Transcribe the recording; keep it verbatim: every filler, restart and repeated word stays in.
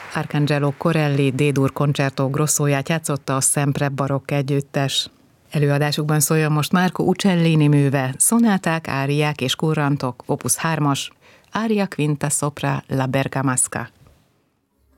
Arcangelo Corelli D-dur concerto grosszóját játszotta a Sempre barokk együttes. Előadásukban szóljon most Marco Uccellini műve, szonáták, áriák és kurrantok, opus hármas, Aria quinta sopra la bergamasca.